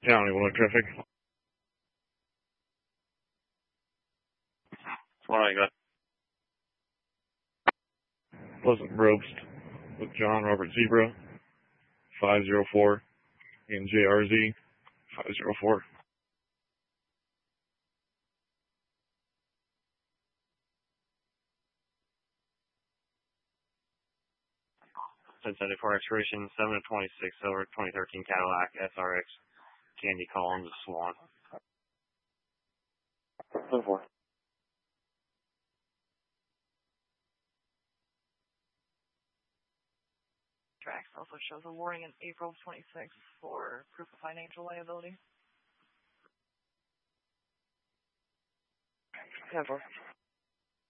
County Wood Traffic. What I got? Pleasant Groves with John Robert Zebra, 504, and JRZ, 504. 1074 expiration 7/26 over 2013 Cadillac SRX Candy Collins Swan. 4. Trax also shows a warning in April 26th for proof of financial liability. 10-4.